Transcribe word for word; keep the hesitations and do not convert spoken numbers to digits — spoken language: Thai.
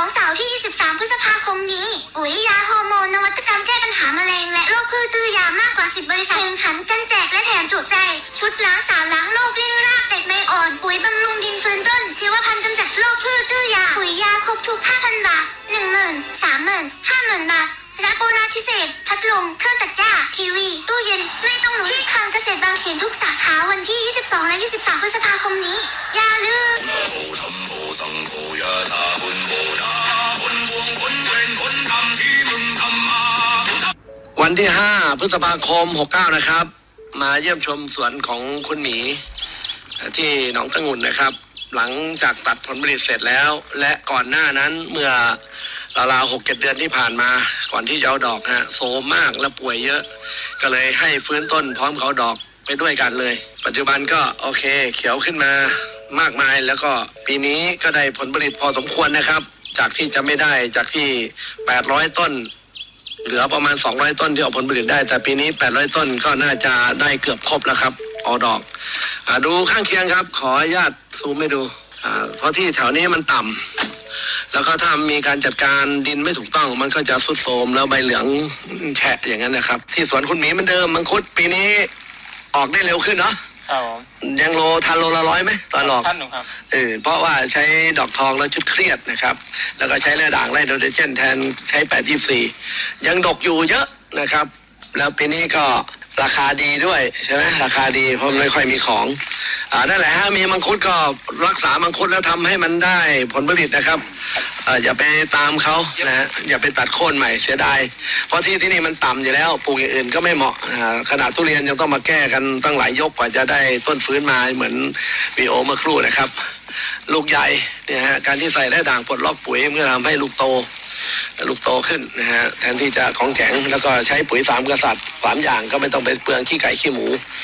เสาร์ที่ยี่สิบสามพฤษภาคมนี้ปุ๋ยยาฮอร์โมนนวัตกรรมแก้ปัญหาแมลงและโรคพืชตื้อยามากกว่าสิบบริษัทแข่งขันกันแจกและแถมจุใจชุดล้างสารล้างโรคลิ้นรากเด็กใบอ่อนปุ๋ยบำรุงดินฟื้นต้นชีวพันธุ์กำจัดโรคพืชตื้อยาปุ๋ยยาครบทุก ห้าพัน บาท หนึ่งหมื่น สามหมื่น ห้าหมื่น บาทรับโบนัสพิเศษพัดลมเครื่องตัดหญ้าทีวีตู้เย็นไม่ต้องลุ้นที่คลังเกษตรบางเขนทุกสาขาวันที่ยี่สิบสองและยี่สิบสามพฤษภาคมนี้อย่าลืมวันที่ห้าพฤษภาคมหกเก้านะครับมาเยี่ยมชมสวนของคุณหมีที่หนองตะงุ่นนะครับหลังจากตัดผลผลิตเสร็จแล้วและก่อนหน้านั้นเมื่อราวๆหกเจ็ดเดือนที่ผ่านมาก่อนที่จะเอาดอกฮะโซมมากและป่วยเยอะก็เลยให้ฟื้นต้นพร้อมเขาดอกไปด้วยกันเลยปัจจุบันก็โอเคเขียวขึ้นมามากมายแล้วก็ปีนี้ก็ได้ผลผลิตพอสมควรนะครับจากที่จะไม่ได้จากที่แปดร้อยต้นเหลือประมาณสองร้อยต้นที่ออกผลผลิตได้แต่ปีนี้แปดร้อยต้นก็น่าจะได้เกือบครบแล้วครับออกดอกอ่าดูข้างเคียงครับขออนุญาตซูมให้ดูอ่าเพราะที่แถวนี้มันต่ำแล้วก็ถ้ามีการจัดการดินไม่ถูกต้องมันก็จะทรุดโทรมแล้วใบเหลืองแฉะอย่างนั้นนะครับที่สวนคุณหมีเหมือนเดิมมังคุดปีนี้ออกได้เร็วขึ้นเนาะยังโลทันโลละร้อยไหมตอนออกทันหนูครับเออเพราะว่าใช้ดอกทองแล้วชุดเครียดนะครับแล้วก็ใช้แร่ด่างไร่ไนโตรเจนแทนใช้แปดยี่สี่ยังดกอยู่เยอะนะครับแล้วปีนี้ก็ราคาดีด้วยใช่ไหมราคาดีเพราะไม่ค่อยมีของอ่านั่นแหละฮะมีมังคุดก็รักษามังคุดแล้วทำให้มันได้ผลผลิตนะครับอ่าอย่าไปตามเขานะฮะอย่าไปตัดโค่นใหม่เสียดายเพราะที่ที่นี่มันต่ำอยู่แล้วปลูกอย่างอื่นก็ไม่เหมาะอ่าขนาดทุเรียนยังต้องมาแก้กันตั้งหลายยกกว่าจะได้ต้นฟื้นมาเหมือนวีโอเมื่อครู่นะครับลูกใหญ่เนี่ยฮะการที่ใส่แร่ด่างปลดล็อกปุ๋ยเมื่อทำให้ลูกโตลูกโตขึ้นนะฮะแทนที่จะของแข็งแล้วก็ใช้ปุ๋ยสามกษัตริย์สามอย่างก็ไม่ต้องไปเปลืองขี้ไก่ขี้หมู